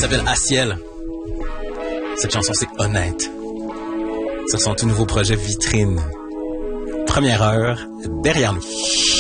s'appelle Aciel. Cette chanson, c'est Honnête. Sur son tout nouveau projet Vitrine. Première heure, derrière nous.